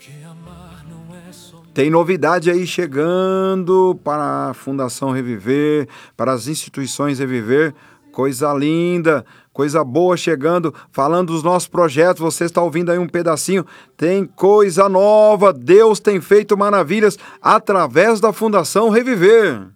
Tem novidade aí chegando para a Fundação Reviver, para as instituições Reviver. Coisa linda, coisa boa chegando, falando dos nossos projetos. Você está ouvindo aí um pedacinho. Tem coisa nova, Deus tem feito maravilhas através da Fundação Reviver.